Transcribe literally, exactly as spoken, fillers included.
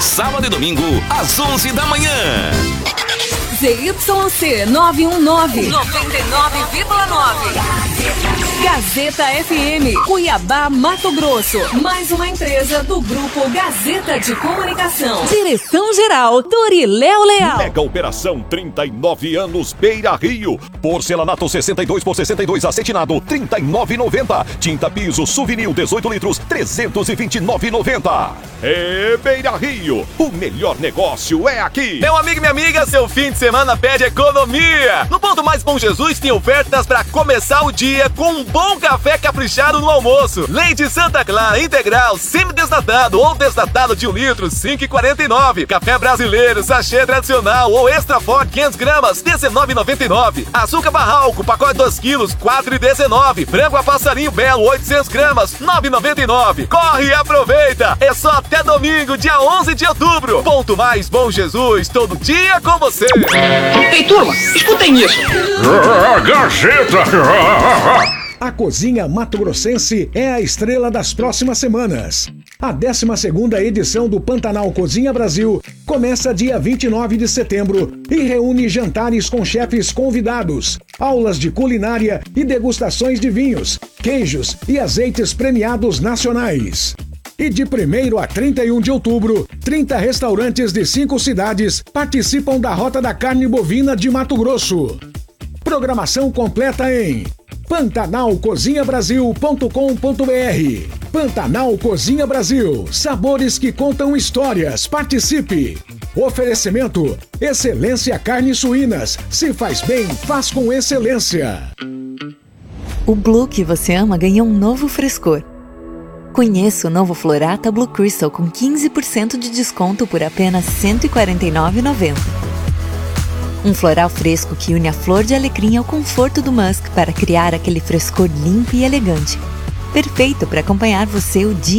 Sábado e domingo, às onze da manhã. Z Y C nove um nove, noventa e nove vírgula nove. Gazeta F M, Cuiabá, Mato Grosso. Mais uma empresa do Grupo Gazeta de Comunicação. Direção-geral, Doriléo Leal. Mega Operação trinta e nove anos Beira Rio. Porcelanato sessenta e dois por sessenta e dois acetinado, trinta e nove reais e noventa centavos. Tinta piso Souvenir dezoito litros, trezentos e vinte e nove reais e noventa centavos. É Beira Rio, o melhor negócio é aqui. Meu amigo e minha amiga, seu fim de semana pede economia. No Ponto Mais Bom Jesus tem ofertas para começar o dia com um bom café caprichado no almoço. Leite Santa Clara integral, semi-desnatado ou desnatado de um litro, cinco reais e quarenta e nove centavos. Café brasileiro, sachê tradicional ou extra forte, quinhentos gramas, dezenove reais e noventa e nove centavos. Açúcar Barralco, pacote dois quilos, quatro reais e dezenove centavos. Frango a passarinho belo, oitocentos gramas, nove reais e noventa e nove centavos. Corre e aproveita! É só até domingo, dia onze de outubro. Ponto Mais Bom Jesus, todo dia com você. Ei, turma, escutem isso. Gazeta! A Cozinha Mato Grossense é a estrela das próximas semanas. A décima segunda edição do Pantanal Cozinha Brasil começa dia vinte e nove de setembro e reúne jantares com chefes convidados, aulas de culinária e degustações de vinhos, queijos e azeites premiados nacionais. E de primeiro a trinta e um de outubro, trinta restaurantes de cinco cidades participam da Rota da Carne Bovina de Mato Grosso. Programação completa em pantanal cozinha brasil ponto com ponto br. Pantanal Cozinha Brasil, sabores que contam histórias. Participe! Oferecimento: Excelência Carnes Suínas. Se faz bem, faz com excelência. O Blue que você ama ganhou um novo frescor. Conheça o novo Florata Blue Crystal com quinze por cento de desconto por apenas cento e quarenta e nove reais e noventa centavos. Um floral fresco que une a flor de alecrim ao conforto do musk para criar aquele frescor limpo e elegante. Perfeito para acompanhar você o dia